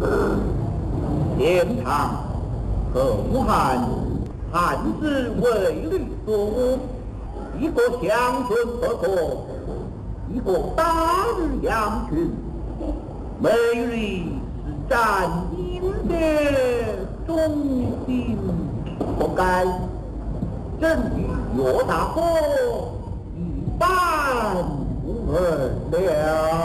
天堂更汉汉之为律所，一个乡村不错，一个大日养群，每日是战英的忠心，不该正与岳大哥一般无二了。